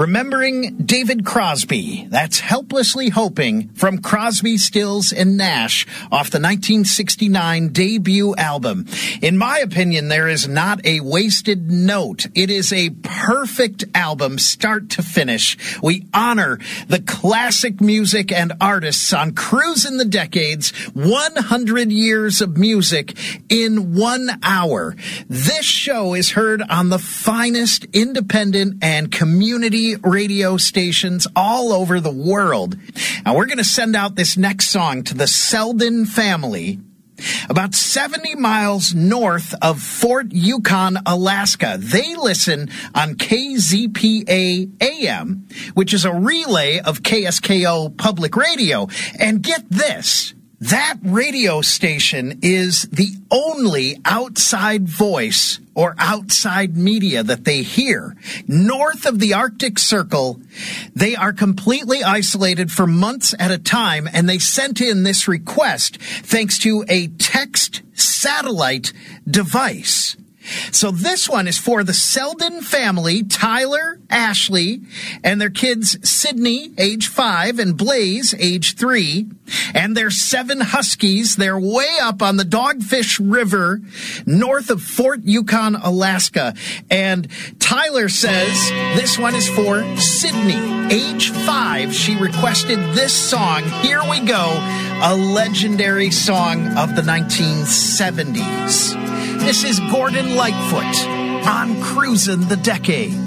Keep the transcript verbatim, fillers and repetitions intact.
Remembering David Crosby. That's Helplessly Hoping from Crosby, Stills, and Nash off the nineteen sixty-nine debut album. In my opinion, there is not a wasted note. It is a perfect album, start to finish. We honor the classic music and artists on Cruisin' the Decades, one hundred years of music in one hour. This show is heard on the finest independent and community radio stations all over the world. Now, we're going to send out this next song to the Selden family, about seventy miles north of Fort Yukon, Alaska. They listen on K Z P A A M, which is a relay of K S K O Public Radio. And get this, that radio station is the only outside voice or outside media that they hear. North of the Arctic Circle, they are completely isolated for months at a time, and they sent in this request thanks to a text satellite device. So this one is for the Selden family, Tyler, Ashley, and their kids Sydney, age five, and Blaze, age three, and their seven huskies. They're way up on the Dogfish River, north of Fort Yukon, Alaska. And Tyler says this one is for Sydney, age five. She requested this song. Here we go, a legendary song of the nineteen seventies. This is Gordon Lightfoot on Cruisin' the Decade.